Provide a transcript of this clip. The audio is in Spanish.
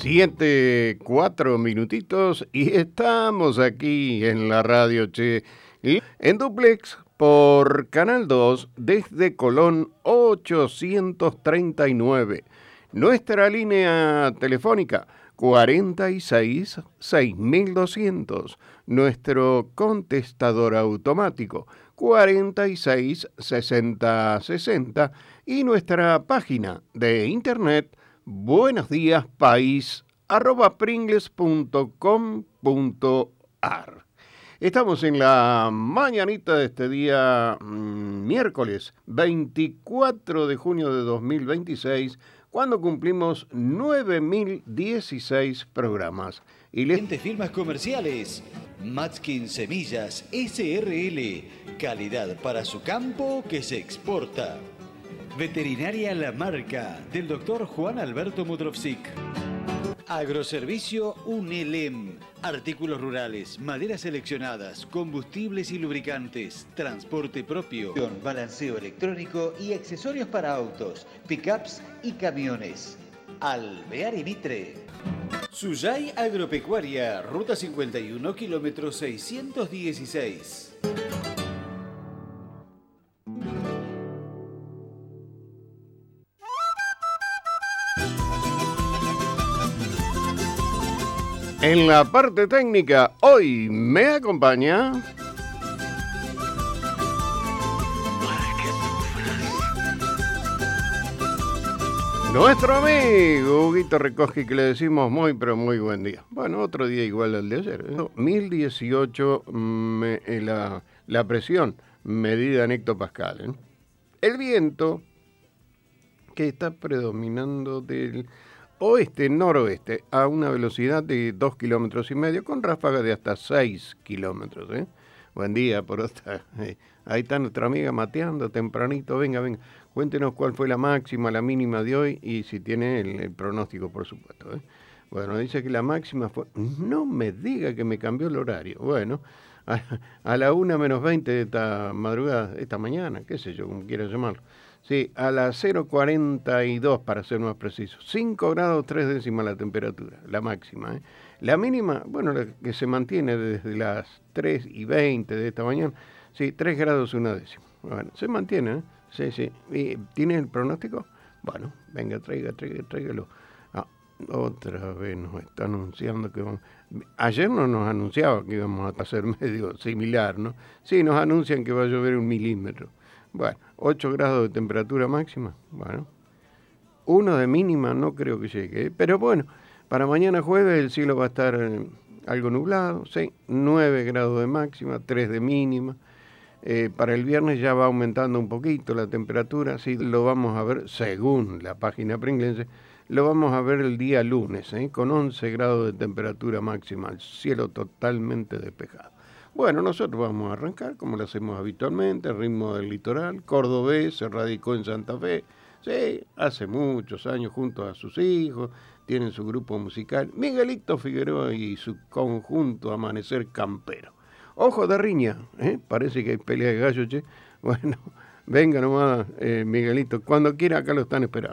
7, 4 minutitos y estamos aquí en la radio Che, en duplex por Canal 2 desde Colón 839. Nuestra línea telefónica 46 6200. Nuestro contestador automático 46 60 60 y nuestra página de internet buenosdiaspais@pringles.com.ar. Estamos en la mañanita de este día miércoles 24 de junio de 2026, cuando cumplimos 9016 programas. Y firmas comerciales. Matskin Semillas SRL. Calidad para su campo que se exporta. Veterinaria La Marca, del doctor Juan Alberto Mudrovsik. Agroservicio UNELEM. Artículos rurales, maderas seleccionadas, combustibles y lubricantes, transporte propio, balanceo electrónico y accesorios para autos, pickups y camiones. Alvear y Mitre. Suyay Agropecuaria, Ruta 51, kilómetro 616. En la parte técnica, hoy me acompaña nuestro amigo Huguito Recoski, que le decimos muy, pero muy buen día. Bueno, otro día igual al de ayer. 1018 la presión medida en hectopascal. El viento que está predominando del oeste-noroeste a una velocidad de 2,5 kilómetros con ráfagas de hasta 6 kilómetros. Buen día, por otra. Ahí está nuestra amiga mateando tempranito. Venga, cuéntenos cuál fue la máxima, la mínima de hoy y si tiene el pronóstico, por supuesto. Bueno, dice que la máxima fue... No me diga que me cambió el horario. Bueno, a la 1:20 de esta madrugada, esta mañana, qué sé yo, como quiera llamarlo. Sí, a las 0:42 para ser más preciso. 5 grados 3 décimas la temperatura, la máxima. La mínima, bueno, la que se mantiene desde las 3:20 de esta mañana, sí, 3 grados 1 décima. Bueno, se mantiene, ¿eh? Sí, sí. ¿Y tiene el pronóstico? Bueno, venga, tráigalo. Ah, otra vez nos está anunciando que vamos... Ayer no nos anunciaba que íbamos a hacer medio similar, ¿no? Sí, nos anuncian que va a llover 1 milímetro. Bueno, 8 grados de temperatura máxima, bueno, 1 de mínima no creo que llegue, pero bueno, para mañana jueves el cielo va a estar algo nublado, ¿sí? 9 grados de máxima, 3 de mínima. Para el viernes ya va aumentando un poquito la temperatura, sí, lo vamos a ver, según la página pringlense, lo vamos a ver el día lunes, con 11 grados de temperatura máxima, el cielo totalmente despejado. Bueno, nosotros vamos a arrancar como lo hacemos habitualmente, el ritmo del litoral, cordobés, se radicó en Santa Fe, sí, hace muchos años junto a sus hijos, tienen su grupo musical, Miguelito Figueroa y su conjunto Amanecer Campero. Ojo de riña, parece que hay pelea de gallo, che. Bueno, venga nomás, Miguelito, cuando quiera acá lo están esperando.